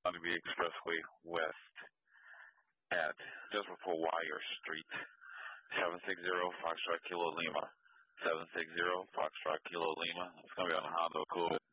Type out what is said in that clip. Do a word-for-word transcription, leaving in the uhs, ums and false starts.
Montague Expressway West at just before Wire Street. seven six zero Foxtrot Kilo Lima. seven six zero Foxtrot Kilo Lima. It's going to be on the Honda Accord.